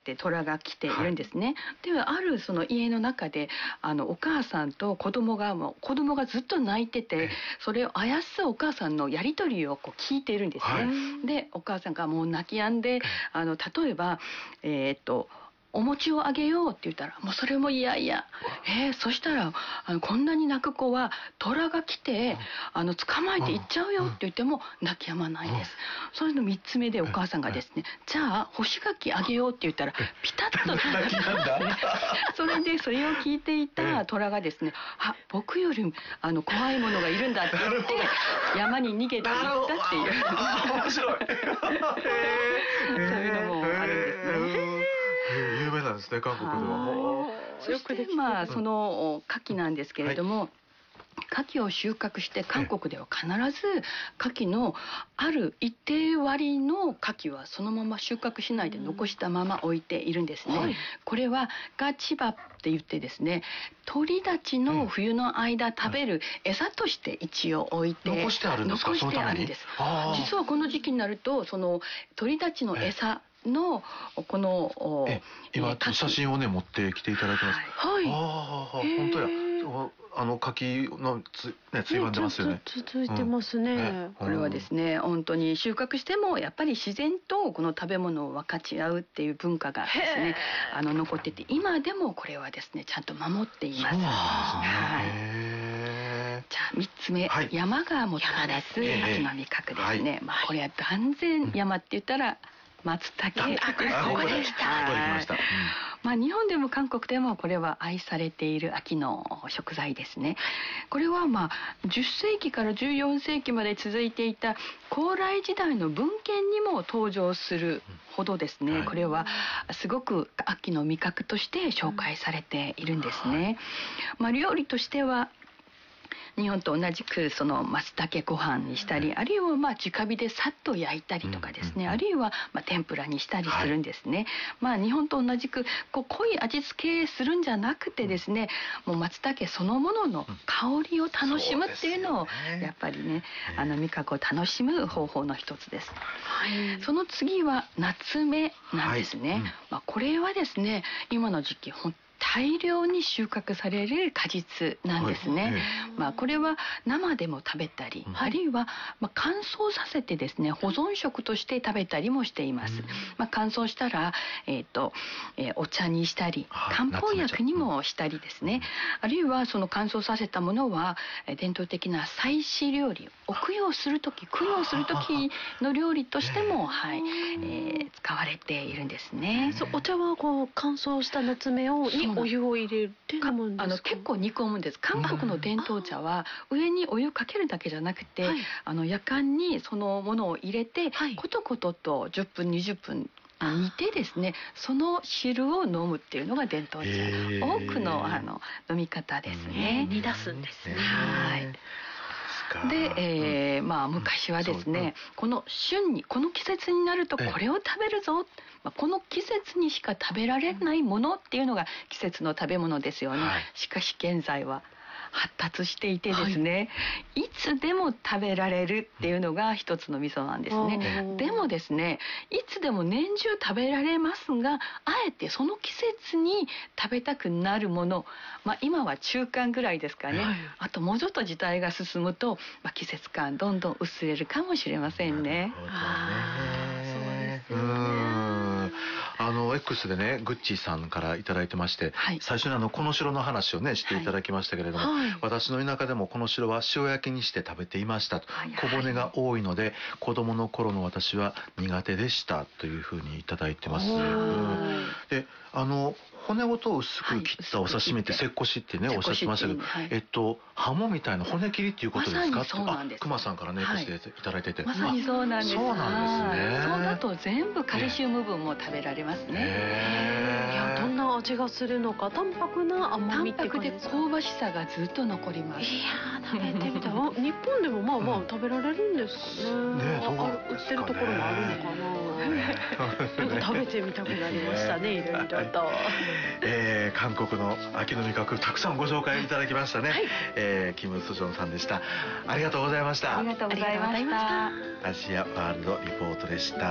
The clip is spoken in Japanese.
って虎が来ているんですね。ではあるその家の中でお母さんと子供がずっと泣いてて、それをあやすお母さんのやり取りをこう聞いているんですね。でお母さんがもう泣き止んで、例えばお餅をあげようって言ったら、もうそれもいやいや、そしたらこんなに泣く子は虎が来て捕まえていっちゃうよって言っても泣き止まないです。それの3つ目でお母さんがですね、じゃあ干し柿あげようって言ったらピタッと泣き止んだ。それでそれを聞いていた虎がですね、僕より怖いものがいるんだって言って山に逃げていったっていう面白い。 そういうのもあるんですね。 有名なんですね、韓国では。 そしてその牡蠣なんですけれども、牡蠣を収穫して韓国では必ず牡蠣のある一定割の牡蠣はそのまま収穫しないで残したまま置いているんですね。これはガチバって言ってですね、鳥たちの冬の間食べる餌として一応置いて残してあるんですか？ 残してあるんです。実はこの時期になるとその鳥たちの餌のこの今写真をね持ってきていただいてます。本当や。柿のついばんでますよね。 続いてますね。 これはですね、本当に収穫してもやっぱり自然とこの食べ物を分かち合うっていう文化がですね残ってて、今でもこれはですねちゃんと守っています。じゃあ3つ目、山がもたらす秋の味覚ですね。これは断然山って言ったら松茸。ここでした。日本でも韓国でもこれは愛されている秋の食材ですね。これは10世紀から14世紀まで続いていた高麗時代の文献にも登場するほどですね、これはすごく秋の味覚として紹介されているんですね。料理としては日本と同じくその松茸ご飯にしたり、あるいは直火でさっと焼いたりとかですね、あるいは天ぷらにしたりするんですね。日本と同じく濃い味付けするんじゃなくてですね、もう松茸そのものの香りを楽しむっていうのをやっぱりね、味覚を楽しむ方法の一つです。その次は夏目なんですね。これはですね、今の時期大量に収穫される果実なんですね。これは生でも食べたり、あるいは乾燥させてですね保存食として食べたりもしています。乾燥したら、お茶にしたり漢方薬にもしたりですね、あるいはその乾燥させたものは伝統的な祭祀料理を供養する時の料理としても使われているんですね。 お茶は乾燥した夏目にお湯を入れて飲むんですか？ 結構煮込むんです。韓国の伝統茶は上にお湯かけるだけじゃなくて、やかんにそのものを入れて、コトコトと10分20分煮てですね、その汁を飲むっていうのが伝統茶、多くの飲み方ですね。 煮出すんですね。 で、昔はですね、この季節になるとこれを食べるぞ、この季節にしか食べられないものっていうのが季節の食べ物ですよね。しかし現在は発達していてですね、いつでも食べられるっていうのが一つの味噌なんですね。でもですね、いつでも年中食べられますが、あえてその季節に食べたくなるもの、今は中間ぐらいですかね。あともうちょっと時代が進むと、季節感どんどん薄れるかもしれませんね。 X でね、グッチーさんからいただいてまして、最初にこの城の話をねしていただきましたけれども、私の田舎でもこの城は塩焼きにして食べていましたと。小骨が多いので子供の頃の私は苦手でしたというふうにいただいてます。で、骨ごと薄く切ったお刺身って節腰ってねおっしゃってましたけど、ハモみたいな骨切りっていうことですか？熊さんからね X でいただいてて、 まさにそうなんです。 そうなんですね。 そうだと全部カルシウム分も食べられますね。 いや、どんな味がするのか、淡白な甘みって感じですか？ 淡白で香ばしさがずっと残ります。 いや、食べてみたい。日本でも食べられるんですかね。売ってるところもあるのかな。食べてみたくなりましたね、いろいろと。 韓国の秋の味覚たくさんご紹介いただきましたね。キム・スジョンさんでした。ありがとうございました。 ありがとうございました。 アジアワールドリポートでした。